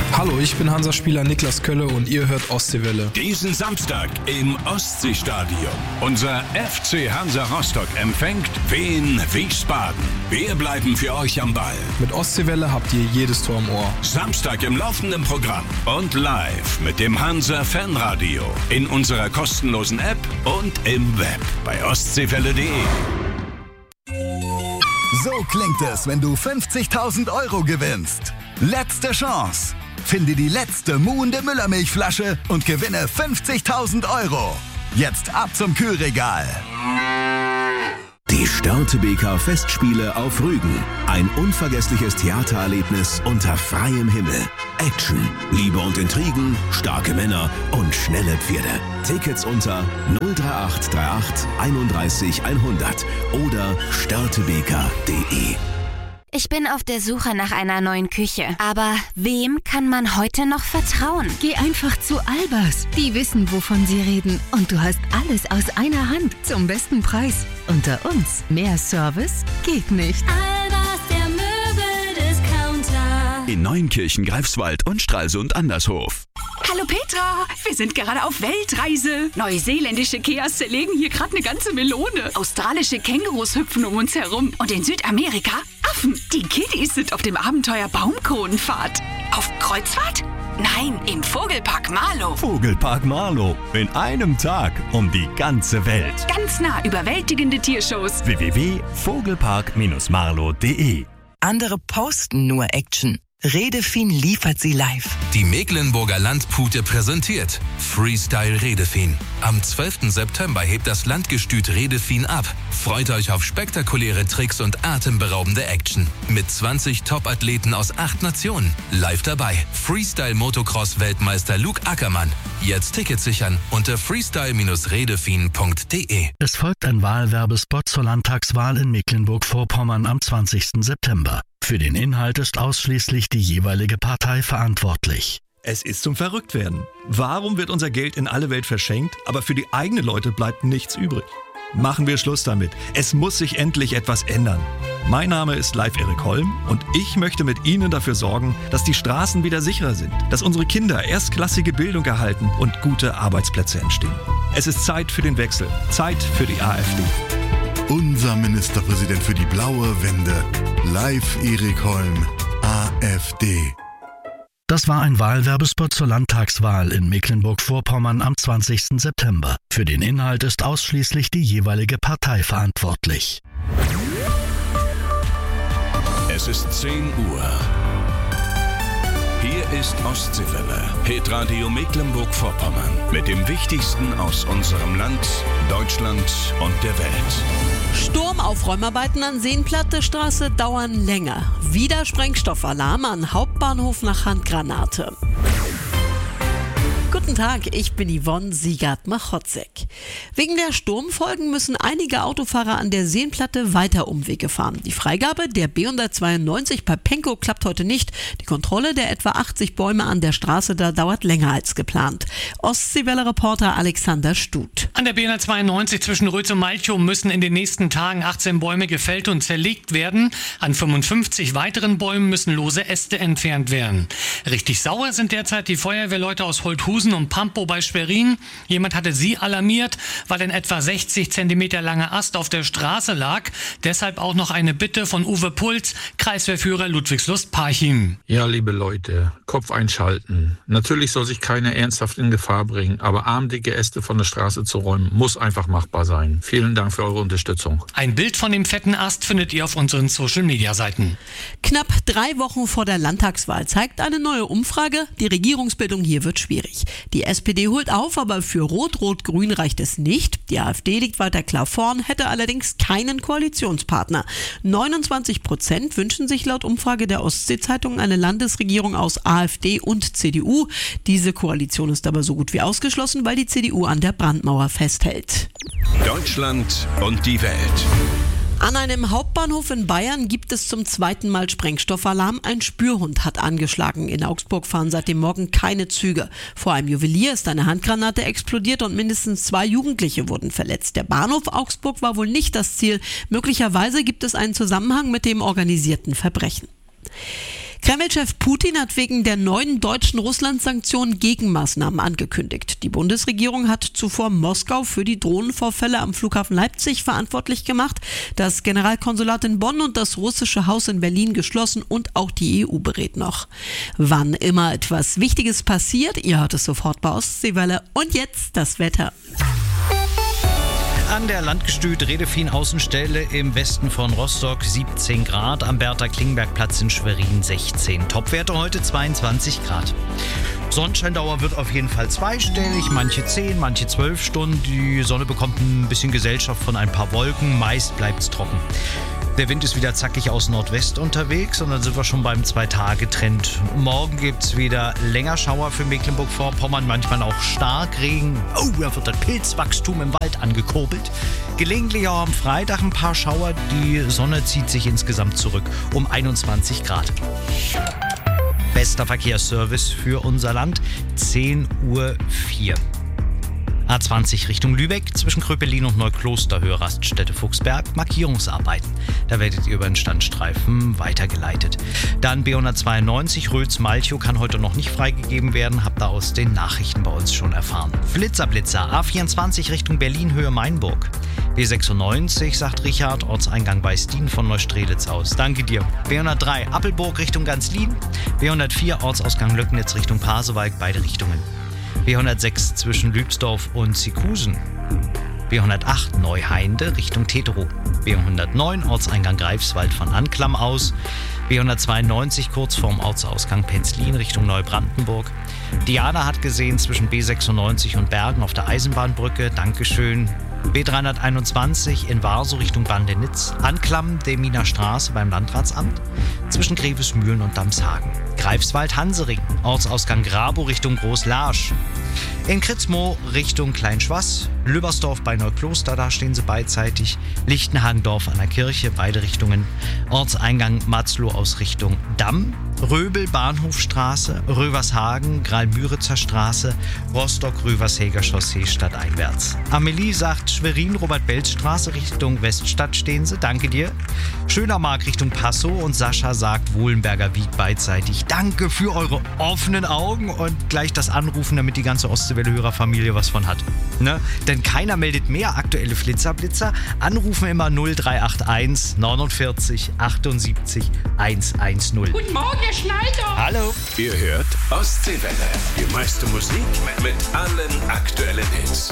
Hallo, ich bin Hansa-Spieler Niklas Kölle und ihr hört Ostseewelle. Diesen Samstag im Ostseestadion. Unser FC Hansa Rostock empfängt Wien Wiesbaden. Wir bleiben für euch am Ball. Mit Ostseewelle habt ihr jedes Tor im Ohr. Samstag im laufenden Programm und live mit dem Hansa Fanradio in unserer kostenlosen App und im Web bei ostseewelle.de. So klingt es, wenn du 50.000 Euro gewinnst. Letzte Chance. Finde die letzte muhende Müllermilchflasche und gewinne 50.000 Euro. Jetzt ab zum Kühlregal. Die Störtebeker Festspiele auf Rügen. Ein unvergessliches Theatererlebnis unter freiem Himmel. Action, Liebe und Intrigen, starke Männer und schnelle Pferde. Tickets unter 03838 31 100 oder störtebeker.de. Ich bin auf der Suche nach einer neuen Küche. Aber wem kann man heute noch vertrauen? Geh einfach zu Albers. Die wissen, wovon sie reden. Und du hast alles aus einer Hand zum besten Preis. Unter uns. Mehr Service geht nicht. Albers, der Möbeldiscounter. In Neuenkirchen, Greifswald und Stralsund Andershof. Hallo Petra, wir sind gerade auf Weltreise. Neuseeländische Keas zerlegen hier gerade eine ganze Melone. Australische Kängurus hüpfen um uns herum. Und in Südamerika Affen. Die Kiddies sind auf dem Abenteuer Baumkronenfahrt. Auf Kreuzfahrt? Nein, im Vogelpark Marlow. Vogelpark Marlow. In einem Tag um die ganze Welt. Ganz nah überwältigende Tiershows. www.vogelpark-marlow.de. Andere posten nur Action. Redefin liefert sie live. Die Mecklenburger Landpute präsentiert Freestyle Redefin. Am 12. September hebt das Landgestüt Redefin ab. Freut euch auf spektakuläre Tricks und atemberaubende Action. Mit 20 Top-Athleten aus 8 Nationen. Live dabei Freestyle-Motocross-Weltmeister Luke Ackermann. Jetzt Tickets sichern unter freestyle-redefin.de. Es folgt ein Wahlwerbespot zur Landtagswahl in Mecklenburg-Vorpommern am 20. September. Für den Inhalt ist ausschließlich die jeweilige Partei verantwortlich. Es ist zum Verrücktwerden. Warum wird unser Geld in alle Welt verschenkt, aber für die eigenen Leute bleibt nichts übrig? Machen wir Schluss damit. Es muss sich endlich etwas ändern. Mein Name ist Leif Erik Holm und ich möchte mit Ihnen dafür sorgen, dass die Straßen wieder sicherer sind, dass unsere Kinder erstklassige Bildung erhalten und gute Arbeitsplätze entstehen. Es ist Zeit für den Wechsel, Zeit für die AfD. Unser Ministerpräsident für die blaue Wende, Leif Erik Holm, AfD. Das war ein Wahlwerbespot zur Landtagswahl in Mecklenburg-Vorpommern am 20. September. Für den Inhalt ist ausschließlich die jeweilige Partei verantwortlich. Es ist 10 Uhr. Hier ist Ostseewelle, Hitradio Mecklenburg-Vorpommern. Mit dem Wichtigsten aus unserem Land, Deutschland und der Welt. Sturmaufräumarbeiten an Seenplatte-Straße dauern länger. Wieder Sprengstoffalarm an Hauptbahnhof nach Handgranate. Guten Tag, ich bin Yvonne Siegert-Machotzek. Wegen der Sturmfolgen müssen einige Autofahrer an der Seenplatte weiter Umwege fahren. Die Freigabe der B192 bei Penkow klappt heute nicht. Die Kontrolle der etwa 80 Bäume an der Straße da dauert länger als geplant. Ostseewelle-Reporter Alexander Stut. An der B192 zwischen Rötz und Malchow müssen in den nächsten Tagen 18 Bäume gefällt und zerlegt werden. An 55 weiteren Bäumen müssen lose Äste entfernt werden. Richtig sauer sind derzeit die Feuerwehrleute aus Holthusen und Pampow bei Schwerin. Jemand hatte sie alarmiert, weil ein etwa 60 cm langer Ast auf der Straße lag. Deshalb auch noch eine Bitte von Uwe Puls, Kreiswehrführer Ludwigslust-Parchim. Ja, liebe Leute, Kopf einschalten. Natürlich soll sich keiner ernsthaft in Gefahr bringen, aber armdicke Äste von der Straße zu räumen, muss einfach machbar sein. Vielen Dank für eure Unterstützung. Ein Bild von dem fetten Ast findet ihr auf unseren Social-Media-Seiten. Knapp 3 Wochen vor der Landtagswahl zeigt eine neue Umfrage, die Regierungsbildung hier wird schwierig. Die SPD holt auf, aber für Rot-Rot-Grün reicht es nicht. Die AfD liegt weiter klar vorn, hätte allerdings keinen Koalitionspartner. 29% wünschen sich laut Umfrage der Ostsee-Zeitung eine Landesregierung aus AfD und CDU. Diese Koalition ist aber so gut wie ausgeschlossen, weil die CDU an der Brandmauer festhält. Deutschland und die Welt. An einem Hauptbahnhof in Bayern gibt es zum 2. Mal Sprengstoffalarm. Ein Spürhund hat angeschlagen. In Augsburg fahren seit dem Morgen keine Züge. Vor einem Juwelier ist eine Handgranate explodiert und mindestens 2 Jugendliche wurden verletzt. Der Bahnhof Augsburg war wohl nicht das Ziel. Möglicherweise gibt es einen Zusammenhang mit dem organisierten Verbrechen. Kreml-Chef Putin hat wegen der neuen deutschen Russland-Sanktionen Gegenmaßnahmen angekündigt. Die Bundesregierung hat zuvor Moskau für die Drohnenvorfälle am Flughafen Leipzig verantwortlich gemacht, das Generalkonsulat in Bonn und das russische Haus in Berlin geschlossen und auch die EU berät noch. Wann immer etwas Wichtiges passiert, ihr hört es sofort bei Ostseewelle. Und jetzt das Wetter. An der Landgestüt Redefin Außenstelle im Westen von Rostock 17 Grad, am Bertha-Klingberg-Platz in Schwerin 16. Topwerte heute 22 Grad. Sonnenscheindauer wird auf jeden Fall zweistellig, manche 10, manche 12 Stunden. Die Sonne bekommt ein bisschen Gesellschaft von ein paar Wolken, meist bleibt es trocken. Der Wind ist wieder zackig aus Nordwest unterwegs und dann sind wir schon beim 2-Tage-Trend. Morgen gibt es wieder länger Schauer für Mecklenburg-Vorpommern, manchmal auch Starkregen. Oh, da wird das Pilzwachstum im Wald angekurbelt. Gelegentlich auch am Freitag ein paar Schauer. Die Sonne zieht sich insgesamt zurück um 21 Grad. Bester Verkehrsservice für unser Land, 10:04 Uhr. A20 Richtung Lübeck, zwischen Kröpelin und Neukloster, Höhe Raststätte Fuchsberg, Markierungsarbeiten. Da werdet ihr über den Standstreifen weitergeleitet. Dann B192 Röls-Malchow kann heute noch nicht freigegeben werden, habt ihr aus den Nachrichten bei uns schon erfahren. Flitzer, A24 Richtung Berlin, Höhe Mainburg. B96, sagt Richard, Ortseingang Weißdien von Neustrelitz aus. Danke dir. B103 Appelburg Richtung Ganzlin. B104 Ortsausgang Löcknitz Richtung Pasewalk, beide Richtungen. B106 zwischen Lübsdorf und Zikusen. B108 Neuheinde Richtung Teterow. B109 Ortseingang Greifswald von Anklam aus. B192 kurz vorm Ortsausgang Penzlin Richtung Neubrandenburg. Diana hat gesehen zwischen B96 und Bergen auf der Eisenbahnbrücke. Dankeschön. B321 in Warsow Richtung Bandenitz. Anklam Deminer Straße beim Landratsamt. Zwischen Grevesmühlen und Damshagen. Greifswald-Hansering, Ortsausgang Grabow Richtung Großlarsch. In Kritzmoor Richtung Kleinschwass, Lübbersdorf bei Neukloster, da stehen sie beidseitig. Lichtenhagendorf an der Kirche, beide Richtungen. Ortseingang Matzlow aus Richtung Damm. Röbel, Bahnhofstraße, Rövershagen, Graal-Müritzer Straße, Rostock-Rövershäger Chaussee stadteinwärts. Amelie sagt Schwerin, Robert-Belz-Straße Richtung Weststadt stehen sie, danke dir. Schönermark Richtung Passow und Sascha sagt Wohlenberger Wieg beidseitig. Danke für eure offenen Augen und gleich das Anrufen, damit die ganze Ostseewelle-Hörerfamilie was von hat. Ne? Denn keiner meldet mehr aktuelle Flitzer. Anrufen immer 0381 49 78 110. Guten Morgen, Herr Schneider. Hallo. Ihr hört Ostseewelle. Die meiste Musik mit allen aktuellen Hits.